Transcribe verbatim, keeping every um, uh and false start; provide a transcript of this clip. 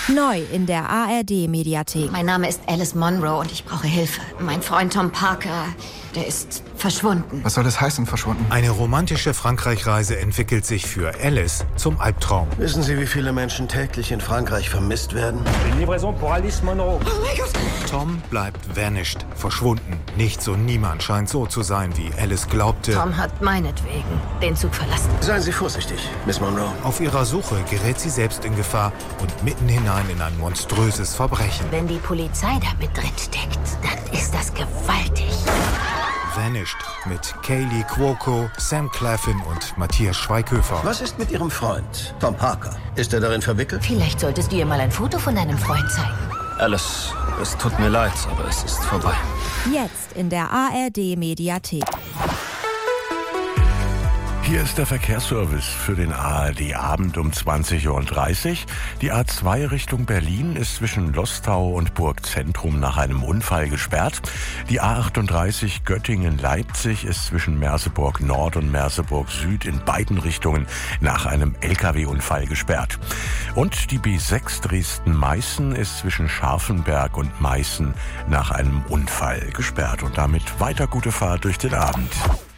Neu in der A R D-Mediathek. Mein Name ist Alice Monroe und ich brauche Hilfe. Mein Freund Tom Parker, der ist verschwunden. Was soll das heißen, verschwunden? Eine romantische Frankreich-Reise entwickelt sich für Alice zum Albtraum. Wissen Sie, wie viele Menschen täglich in Frankreich vermisst werden? Livraison pour Alice Monroe. Oh mein Gott! Tom bleibt vanished, verschwunden. Nichts und niemand scheint so zu sein, wie Alice glaubte. Tom hat meinetwegen den Zug verlassen. Seien Sie vorsichtig, Miss Monroe. Auf ihrer Suche gerät sie selbst in Gefahr und mitten hinein in ein monströses Verbrechen. Wenn die Polizei da mit drin steckt, dann ist das gewaltig. Vanished mit Kaylee Cuoco, Sam Claflin und Matthias Schweighöfer. Was ist mit Ihrem Freund, Tom Parker? Ist er darin verwickelt? Vielleicht solltest du ihr mal ein Foto von deinem Freund zeigen. Alice, es tut mir leid, aber es ist vorbei. Jetzt in der A R D-Mediathek. Hier ist der Verkehrsservice für den A R D-Abend um zwanzig Uhr dreißig. Die A zwei Richtung Berlin ist zwischen Lostau und Burgzentrum nach einem Unfall gesperrt. Die A achtunddreißig Göttingen-Leipzig ist zwischen Merseburg Nord und Merseburg Süd in beiden Richtungen nach einem L K W-Unfall gesperrt. Und die B sechs Dresden-Meißen ist zwischen Scharfenberg und Meißen nach einem Unfall gesperrt. Und damit weiter gute Fahrt durch den Abend.